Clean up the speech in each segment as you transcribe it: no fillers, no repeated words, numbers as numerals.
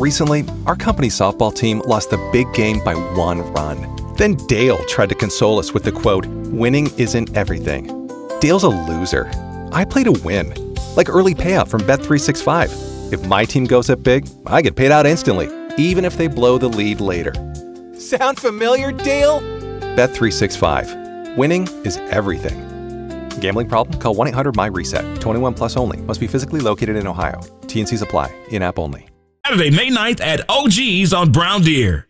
Recently, our company's softball team lost the big game by 1 run. Then Dale tried to console us with the quote, "Winning isn't everything." Dale's a loser. I play to win, like early payout from Bet365. If my team goes up big, I get paid out instantly, even if they blow the lead later. Sound familiar, Dale? Bet365. Winning is everything. Gambling problem? Call 1-800-MY-RESET. 21 plus only. Must be physically located in Ohio. T&Cs apply. In-app only. Saturday, May 9th at OG's on Brown Deer.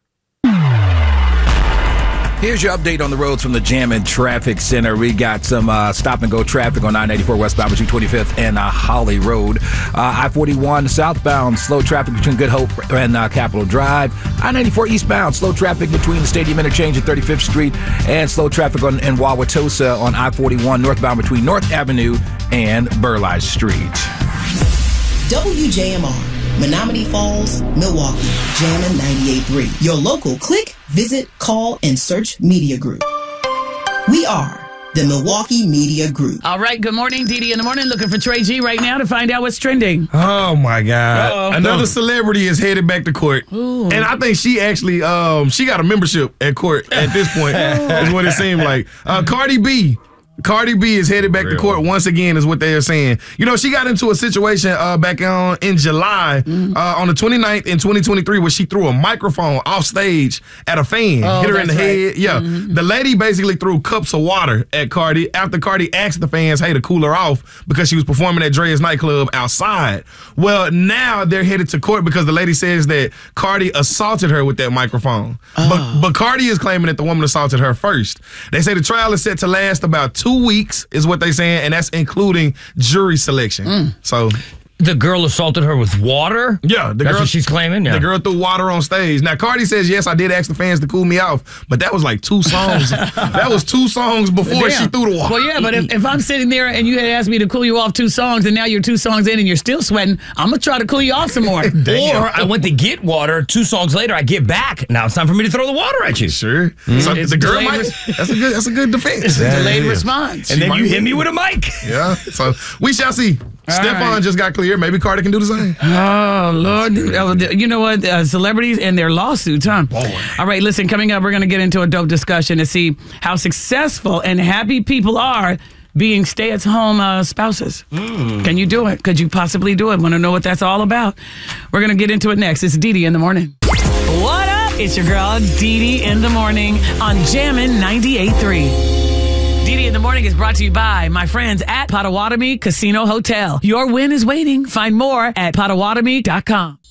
Here's your update on the roads from the Jammin' Traffic Center. We got some stop-and-go traffic on I-94 westbound between 25th and Holly Road. I-41 southbound, slow traffic between Good Hope and Capitol Drive. I-94 eastbound, slow traffic between the Stadium Interchange and 35th Street, and slow traffic in Wauwatosa on I-41 northbound between North Avenue and Burleigh Street. WJMR, Menominee Falls, Milwaukee, Jammin' 98.3. Your local click, visit, call, and search media group. We are the Milwaukee Media Group. All right, good morning, Didi in the morning. Looking for Trey G right now to find out what's trending. Oh, my God. Uh-oh. Another celebrity is headed back to court. Ooh. And I think she actually, she got a membership at court at this point, is what it seemed like. Cardi B is headed back to court once again, is what they are saying. You know, she got into a situation back in July on the 29th in 2023 where she threw a microphone off stage at a fan, hit her in the head. Yeah. The lady basically threw cups of water at Cardi after Cardi asked the fans, hey, to cool her off because she was performing at Dre's nightclub outside. Well, now they're headed to court because the lady says that Cardi assaulted her with that microphone. But Cardi is claiming that the woman assaulted her first. They say the trial is set to last about 2 weeks, is what they're saying, and that's including jury selection. So the girl assaulted her with water? Yeah. That's what she's claiming? Yeah. The girl threw water on stage. Now, Cardi says, yes, I did ask the fans to cool me off, but that was like 2 songs. That was 2 songs before she threw the water. Well, yeah, but if I'm sitting there and you had asked me to cool you off 2 songs and now you're 2 songs in and you're still sweating, I'm going to try to cool you off some more. Or I went to get water, 2 songs later, I get back. Now it's time for me to throw the water at you. Sure. So the girl that's a good defense. Delayed response. And then you hit me with a mic. Yeah. So we shall see. Stephon just got cleared. Maybe Cardi can do the same. Oh, Lord. You know what? Celebrities and their lawsuits, huh? Boy. All right, listen, coming up, we're going to get into a dope discussion to see how successful and happy people are being stay-at-home spouses. Can you do it? Could you possibly do it? Want to know what that's all about? We're going to get into it next. It's Didi in the morning. What up? It's your girl, Didi in the morning on Jammin' 98.3. Didi in the morning is brought to you by my friends at Potawatomi Casino Hotel. Your win is waiting. Find more at Potawatomi.com.